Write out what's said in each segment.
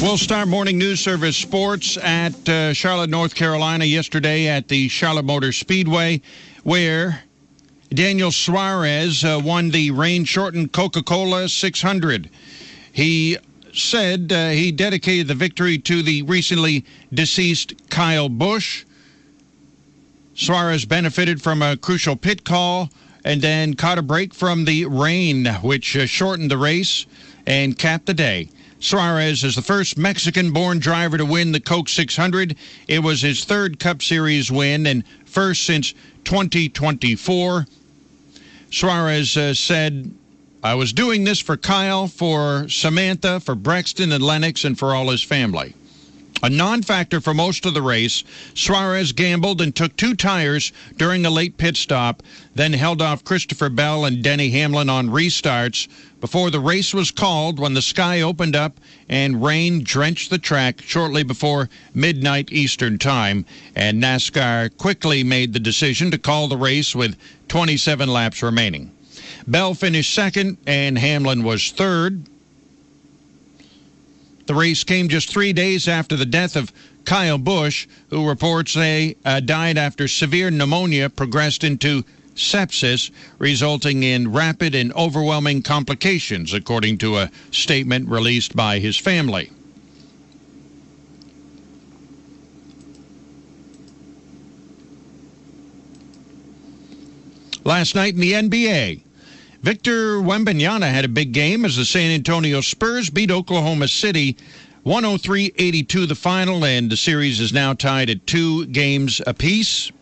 We'll start morning news service sports at Charlotte, North Carolina yesterday at the Charlotte Motor Speedway, where Daniel Suarez won the rain-shortened Coca-Cola 600. He said he dedicated the victory to the recently deceased Kyle Busch. Suarez benefited from a crucial pit call and then caught a break from the rain, which shortened the race and capped the day. Suarez is the first Mexican-born driver to win the Coke 600. It was his third Cup Series win and first since 2024. Suarez said, "I was doing this for Kyle, for Samantha, for Brexton and Lennox, and for all his family." A non-factor for most of the race, Suarez gambled and took two tires during a late pit stop, then held off Christopher Bell and Denny Hamlin on restarts before the race was called when the sky opened up and rain drenched the track shortly before midnight Eastern Time, and NASCAR quickly made the decision to call the race with 27 laps remaining. Bell finished second and Hamlin was third. The race came just 3 days after the death of Kyle Busch, who reports they died after severe pneumonia progressed into sepsis, resulting in rapid and overwhelming complications, according to a statement released by his family. Last night in the NBA, Victor Wembanyama had a big game as the San Antonio Spurs beat Oklahoma City 103-82 the final, and the series is now tied at 2 games apiece.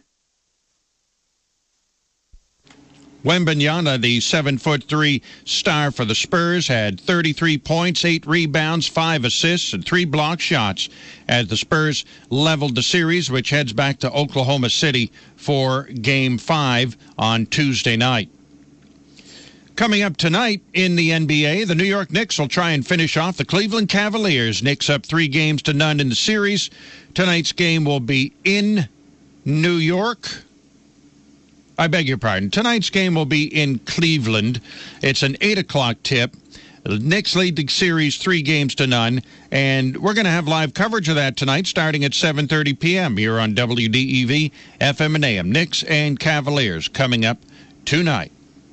Wembanyama, the 7'3" star for the Spurs, had 33 points, 8 rebounds, 5 assists, and 3 block shots as the Spurs leveled the series, which heads back to Oklahoma City for Game 5 on Tuesday night. Coming up tonight in the NBA, the New York Knicks will try and finish off the Cleveland Cavaliers. Knicks up 3-0 in the series. Tonight's game will be in New York. I beg your pardon. Tonight's game will be in Cleveland. It's an 8 o'clock tip. The Knicks lead the series 3-0, and we're going to have live coverage of that tonight starting at 7:30 p.m. here on WDEV, FM and AM. Knicks and Cavaliers coming up tonight.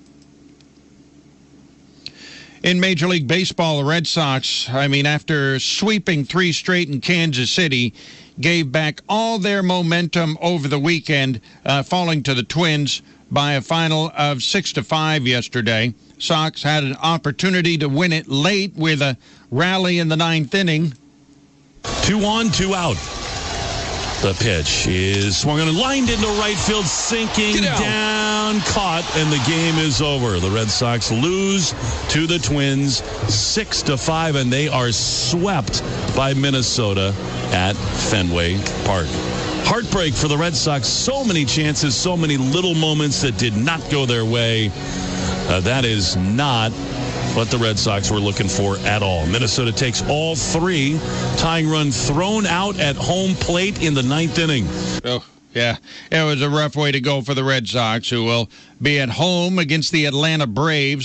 In Major League Baseball, the Red Sox, after sweeping 3 straight in Kansas City, gave back all their momentum over the weekend, falling to the Twins by a final of 6-5 yesterday. Sox had an opportunity to win it late with a rally in the 9th inning. 2 on, 2 out. The pitch is swung on and lined into right field, sinking down, caught, and the game is over. The Red Sox lose to the Twins 6-5, and they are swept by Minnesota at Fenway Park. Heartbreak for the Red Sox. So many chances, so many little moments that did not go their way. That is not what the Red Sox were looking for at all. Minnesota takes all 3. Tying run thrown out at home plate in the 9th inning. Oh, yeah. It was a rough way to go for the Red Sox, who will be at home against the Atlanta Braves.